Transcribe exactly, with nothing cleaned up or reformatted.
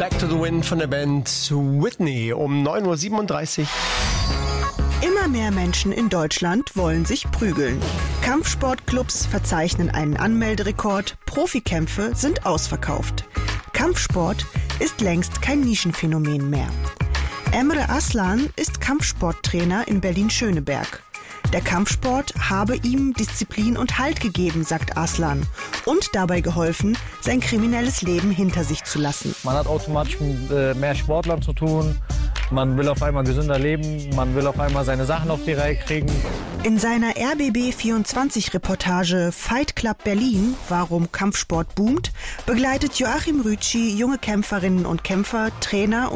Back to the Wind von der Band Whitney um neun Uhr siebenunddreißig. Immer mehr Menschen in Deutschland wollen sich prügeln. Kampfsportclubs verzeichnen einen Anmelderekord, Profikämpfe sind ausverkauft. Kampfsport ist längst kein Nischenphänomen mehr. Emre Aslan ist Kampfsporttrainer in Berlin-Schöneberg. Der Kampfsport habe ihm Disziplin und Halt gegeben, sagt Aslan, und dabei geholfen, sein kriminelles Leben hinter sich zu lassen. Man hat automatisch mit äh, mehr Sportlern zu tun, man will auf einmal gesünder leben, man will auf einmal seine Sachen auf die Reihe kriegen. In seiner R B B vierundzwanzig-Reportage Fight Club Berlin, warum Kampfsport boomt, begleitet Joachim Rütschi junge Kämpferinnen und Kämpfer, Trainer